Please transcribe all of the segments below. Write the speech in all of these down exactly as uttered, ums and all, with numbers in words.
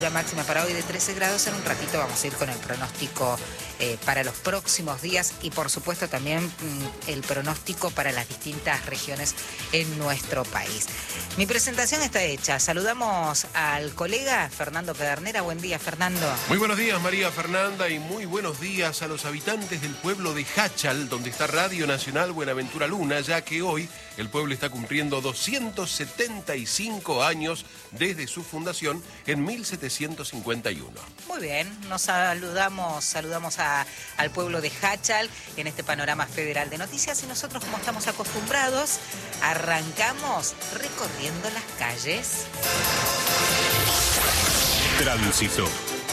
La máxima para hoy de trece grados. En un ratito vamos a ir con el pronóstico eh, para los próximos días y por supuesto también mmm, el pronóstico para las distintas regiones en nuestro país. Mi presentación está hecha. Saludamos al colega Fernando Pedernera. Buen día, Fernando. Muy buenos días, María Fernanda, y muy buenos días a los habitantes del pueblo de Jáchal, donde está Radio Nacional Buenaventura Luna, ya que hoy el pueblo está cumpliendo doscientos setenta y cinco años desde su fundación en mil setecientos cincuenta y uno. Muy bien, nos saludamos, saludamos a, al pueblo de Jáchal en este panorama federal de noticias y nosotros, como estamos acostumbrados, arrancamos recorriendo las calles. Tránsito.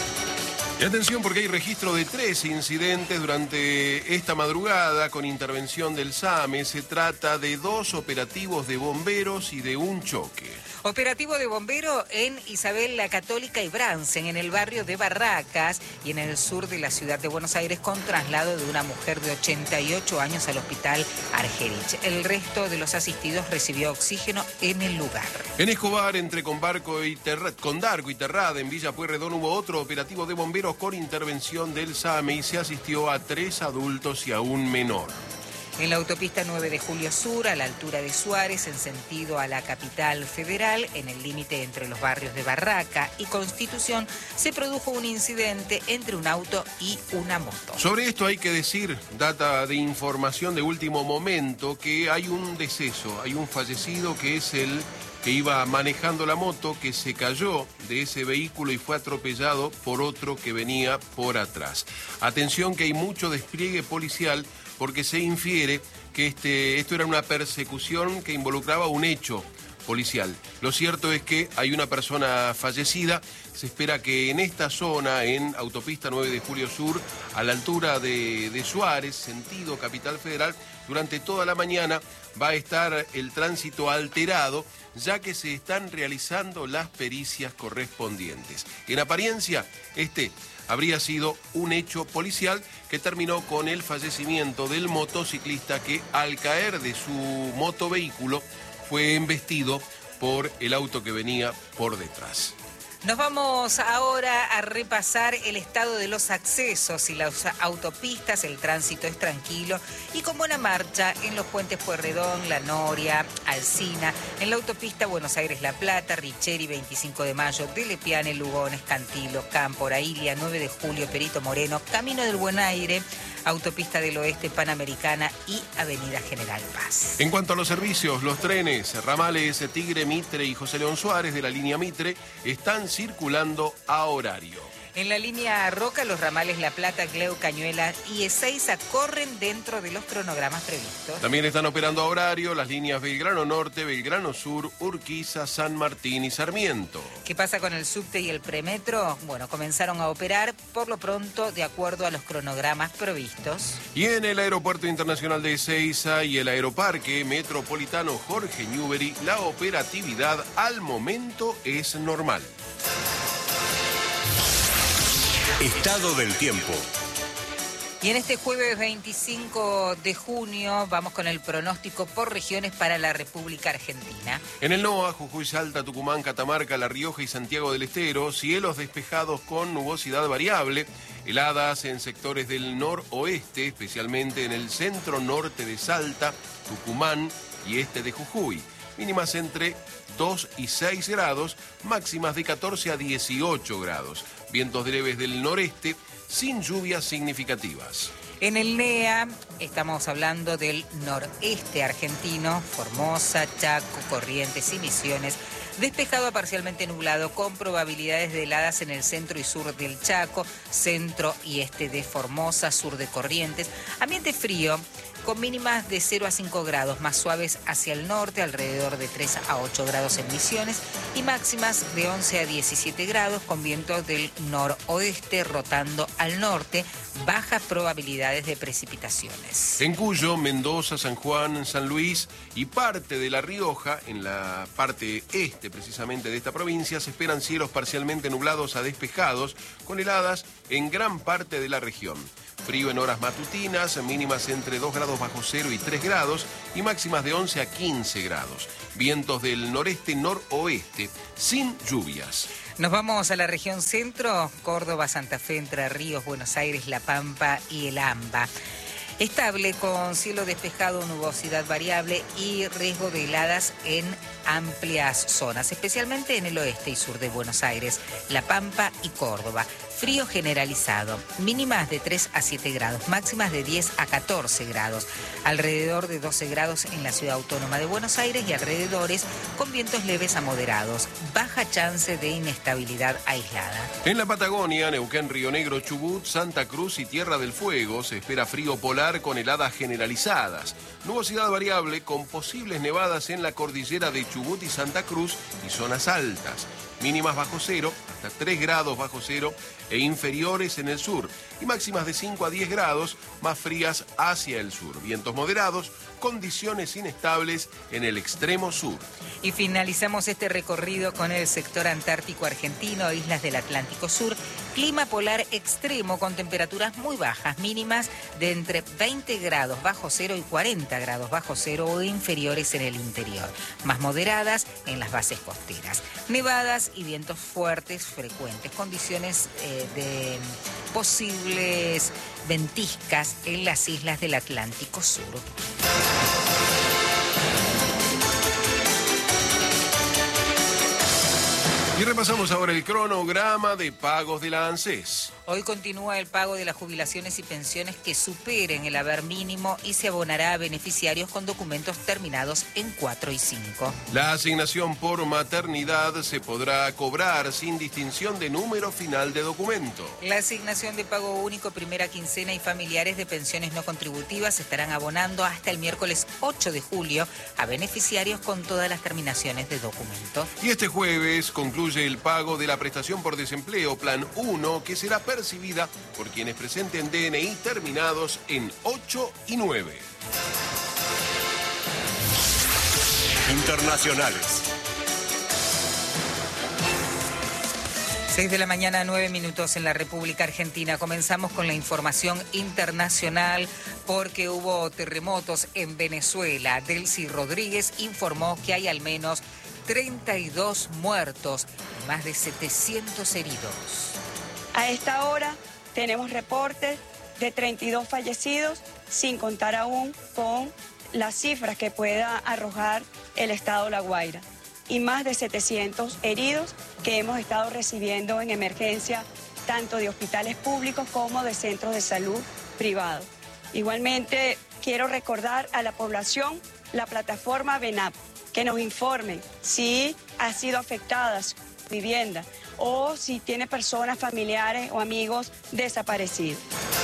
Y atención porque hay registro de tres incidentes durante esta madrugada con intervención del SAME. Se trata de dos operativos de bomberos y de un choque. Operativo de bombero en Isabel la Católica y Bransen, en el barrio de Barracas y en el sur de la ciudad de Buenos Aires, con traslado de una mujer de ochenta y ocho años al hospital Argerich. El resto de los asistidos recibió oxígeno en el lugar. En Escobar, entre Condarco y, Terra, Condarco y Terrada, en Villa Pueyrredón, hubo otro operativo de bomberos con intervención del SAME y se asistió a tres adultos y a un menor. En la autopista nueve de Julio Sur, a la altura de Suárez, en sentido a la capital federal, en el límite entre los barrios de Barraca y Constitución, se produjo un incidente entre un auto y una moto. Sobre esto hay que decir, data de información de último momento, que hay un deceso, hay un fallecido que es el que iba manejando la moto, que se cayó de ese vehículo y fue atropellado por otro que venía por atrás. Atención que hay mucho despliegue policial porque se infiere que este, esto era una persecución que involucraba un hecho policial. Lo cierto es que hay una persona fallecida. Se espera que en esta zona, en autopista nueve de Julio Sur, a la altura de, de Suárez, sentido Capital Federal, durante toda la mañana va a estar el tránsito alterado, ya que se están realizando las pericias correspondientes. En apariencia, este habría sido un hecho policial que terminó con el fallecimiento del motociclista que, al caer de su motovehículo, fue embestido por el auto que venía por detrás. Nos vamos ahora a repasar el estado de los accesos y las autopistas. El tránsito es tranquilo y con buena marcha en los puentes Pueyrredón, La Noria, Alsina, en la autopista Buenos Aires-La Plata, Richeri, veinticinco de mayo, de Lepiane, Lugones, Cantilo, Cámpora, Ilia, nueve de julio, Perito Moreno, Camino del Buen Aire, Autopista del Oeste, Panamericana y Avenida General Paz. En cuanto a los servicios, los trenes, ramales Tigre, Mitre y José León Suárez de la línea Mitre están circulando a horario. En la línea Roca, los ramales La Plata, Cleu, Cañuelas y Ezeiza corren dentro de los cronogramas previstos. También están operando a horario las líneas Belgrano Norte, Belgrano Sur, Urquiza, San Martín y Sarmiento. ¿Qué pasa con el subte y el premetro? Bueno, comenzaron a operar por lo pronto de acuerdo a los cronogramas previstos. Y en el Aeropuerto Internacional de Ezeiza y el Aeroparque Metropolitano Jorge Newbery, la operatividad al momento es normal. Estado del tiempo. Y en este jueves veinticinco de junio vamos con el pronóstico por regiones para la República Argentina. En el NOA, Jujuy, Salta, Tucumán, Catamarca, La Rioja y Santiago del Estero, cielos despejados con nubosidad variable, heladas en sectores del noroeste, especialmente en el centro norte de Salta, Tucumán y este de Jujuy. Mínimas entre dos y seis grados, máximas de catorce a dieciocho grados. Vientos leves del noreste, sin lluvias significativas. En el NEA estamos hablando del noreste argentino, Formosa, Chaco, Corrientes y Misiones. Despejado a parcialmente nublado, con probabilidades de heladas en el centro y sur del Chaco, centro y este de Formosa, sur de Corrientes. Ambiente frío, con mínimas de cero a cinco grados, más suaves hacia el norte, alrededor de tres a ocho grados en Misiones, y máximas de once a diecisiete grados, con vientos del noroeste rotando al norte, bajas probabilidades de precipitaciones. En Cuyo, Mendoza, San Juan, San Luis y parte de La Rioja, en la parte este precisamente de esta provincia, se esperan cielos parcialmente nublados a despejados, con heladas en gran parte de la región. Frío en horas matutinas, mínimas entre dos grados bajo cero y tres grados y máximas de once a quince grados. Vientos del noreste-noroeste, sin lluvias. Nos vamos a la región centro, Córdoba, Santa Fe, Entre Ríos, Buenos Aires, La Pampa y el AMBA. Estable con cielo despejado, nubosidad variable y riesgo de heladas en amplias zonas, especialmente en el oeste y sur de Buenos Aires, La Pampa y Córdoba. Frío generalizado, mínimas de tres a siete grados, máximas de diez a catorce grados, alrededor de doce grados en la ciudad autónoma de Buenos Aires y alrededores, con vientos leves a moderados, baja chance de inestabilidad aislada. En la Patagonia, Neuquén, Río Negro, Chubut, Santa Cruz y Tierra del Fuego se espera frío polar con heladas generalizadas, nubosidad variable con posibles nevadas en la cordillera de Chubut y Santa Cruz y zonas altas. Mínimas bajo cero, hasta tres grados bajo cero e inferiores en el sur, y máximas de cinco a diez grados, más frías hacia el sur. Vientos moderados, condiciones inestables en el extremo sur. Y finalizamos este recorrido con el sector antártico argentino, islas del Atlántico Sur. Clima polar extremo con temperaturas muy bajas, mínimas de entre veinte grados bajo cero y cuarenta grados bajo cero o inferiores en el interior, más moderadas en las bases costeras. Nevadas y vientos fuertes frecuentes, condiciones eh, de posibles ventiscas en las islas del Atlántico Sur. Y repasamos ahora el cronograma de pagos de la ANSES. Hoy continúa el pago de las jubilaciones y pensiones que superen el haber mínimo y se abonará a beneficiarios con documentos terminados en cuatro y cinco. La asignación por maternidad se podrá cobrar sin distinción de número final de documento. La asignación de pago único, primera quincena y familiares de pensiones no contributivas se estarán abonando hasta el miércoles ocho de julio a beneficiarios con todas las terminaciones de documento. Y este jueves concluye el pago de la prestación por desempleo Plan uno, que será percibida por quienes presenten D N I terminados en ocho y nueve. Internacionales. seis de la mañana, nueve minutos en la República Argentina. Comenzamos con la información internacional porque hubo terremotos en Venezuela. Delcy Rodríguez informó que hay al menos treinta y dos muertos y más de setecientos heridos. A esta hora tenemos reportes de treinta y dos fallecidos, sin contar aún con las cifras que pueda arrojar el estado La Guaira, y más de setecientos heridos que hemos estado recibiendo en emergencia, tanto de hospitales públicos como de centros de salud privados. Igualmente, quiero recordar a la población la plataforma VENAP, que nos informen si ha sido afectada su vivienda o si tiene personas familiares o amigos desaparecidos.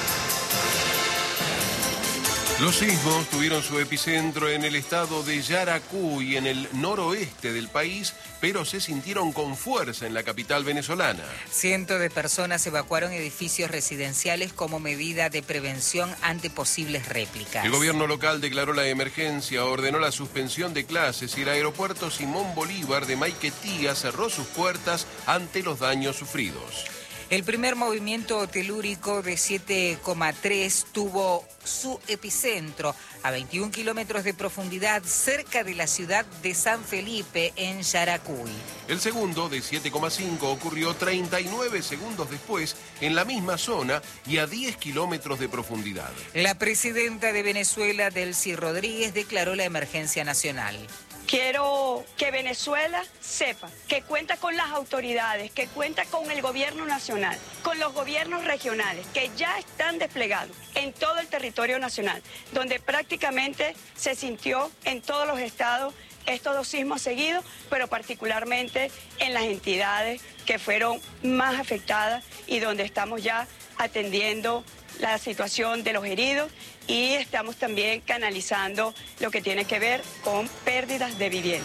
Los sismos tuvieron su epicentro en el estado de Yaracuy, en el noroeste del país, pero se sintieron con fuerza en la capital venezolana. Cientos de personas evacuaron edificios residenciales como medida de prevención ante posibles réplicas. El gobierno local declaró la emergencia, ordenó la suspensión de clases y el aeropuerto Simón Bolívar de Maiquetía cerró sus puertas ante los daños sufridos. El primer movimiento telúrico de siete coma tres tuvo su epicentro a veintiún kilómetros de profundidad cerca de la ciudad de San Felipe, en Yaracuy. El segundo, de siete coma cinco, ocurrió treinta y nueve segundos después en la misma zona y a diez kilómetros de profundidad. La presidenta de Venezuela, Delcy Rodríguez, declaró la emergencia nacional. Quiero que Venezuela sepa que cuenta con las autoridades, que cuenta con el gobierno nacional, con los gobiernos regionales, que ya están desplegados en todo el territorio nacional, donde prácticamente se sintió en todos los estados estos dos sismos seguidos, pero particularmente en las entidades que fueron más afectadas y donde estamos ya atendiendo la situación de los heridos y estamos también canalizando lo que tiene que ver con pérdidas de vivienda.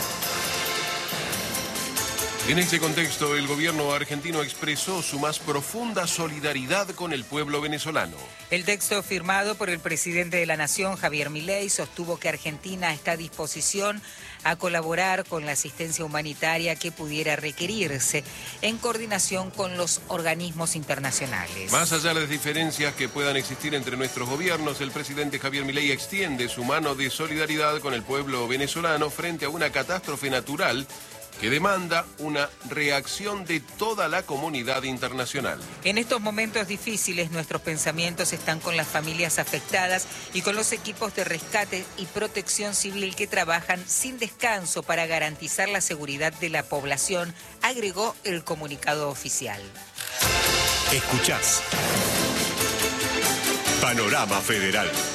En este contexto, el gobierno argentino expresó su más profunda solidaridad con el pueblo venezolano. El texto firmado por el presidente de la Nación, Javier Milei, sostuvo que Argentina está a disposición a colaborar con la asistencia humanitaria que pudiera requerirse en coordinación con los organismos internacionales. Más allá de las diferencias que puedan existir entre nuestros gobiernos, el presidente Javier Milei extiende su mano de solidaridad con el pueblo venezolano frente a una catástrofe natural que demanda una reacción de toda la comunidad internacional. En estos momentos difíciles, nuestros pensamientos están con las familias afectadas y con los equipos de rescate y protección civil que trabajan sin descanso para garantizar la seguridad de la población, agregó el comunicado oficial. Escuchás Panorama Federal.